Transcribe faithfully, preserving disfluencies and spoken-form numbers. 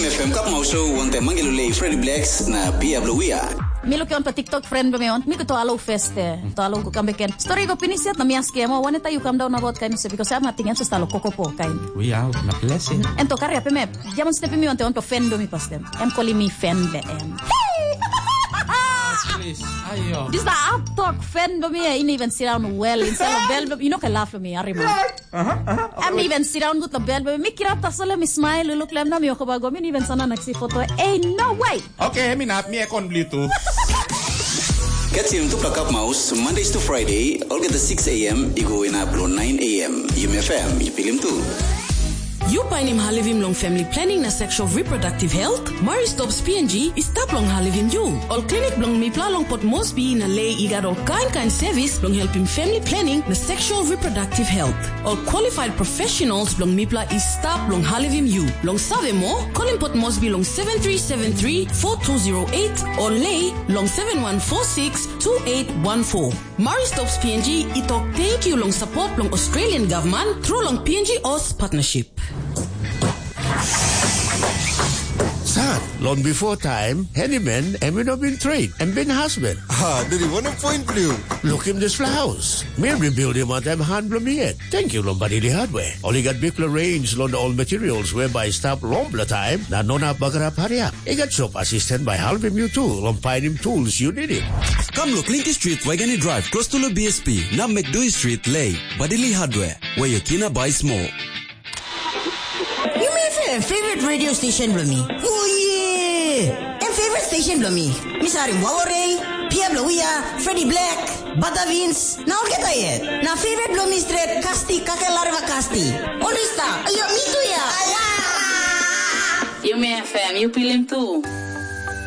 M F M kap mau show wonte mangilulei Freddie Blacks na Pia Bluia. Milo kion pa TikTok friend ba meon? Mi ko to alo feste. To alo ko kambeken. Story ko pinisiat na miaski mo wanita you come down na bot kain se because I'm atingan so stalo kokopo kain. We are na blessing. Ento karya pe me. Jamon step mi on te on to fendo mi pastem. Em calling me fende em. Ayo. This the up talk friend ba me in even sit down well instead of bell you know can laugh me arima. Uh-huh. I'm even sit down good the bell but me kira ta sala mi smile look lem na mi ko bago mi even sana naksi photo. Eh no way. Okay, mi nap mi e kon blito. Get him to Plug Up Mouse Mondays to Friday, all get the six a.m. You go in up nine a.m. U M F M, you feel him too. You find him halivim long family planning na sexual reproductive health. Mari Stops P N G is tap long halivim you. All clinic long mipla long pot Mosby na lay igad all kind kind service long help him family planning na sexual reproductive health. All qualified professionals long mipla is tap long halivim you. Long save mo, call him pot Mosby long seven three seven three four two zero eight or lay long seven one four six two eight one four. Mari Stops P N G itok thank you long support long Australian government through long P N G O S partnership. Son, long before time, handyman and have been trade and been husband. Ah, did he want a point blue? Look him this house. Me rebuild him on them hand bloom yet. Thank you, Lombardi Hardware. Only got big range on all materials whereby stop lombla time. Na nona bagarap hurry up. He got shop assistant by halving you too. Lompine him tools you need it. Come look Linky Street, Wagani Drive, close to the B S P. Now McDouey Street, Lay, Badili Hardware, where your kina buys more. You may have a favorite radio station, Blumi. Oh, yeah! And favorite station, Blumi. Miss Harim Wawore, Pia Bluia, Freddie Black, Bata Vince. Now get it. Now favorite Blumi Street, Kasti, Kakelarva Kasti. Onista, ayo, me too, ya. You may have him, you feel him too.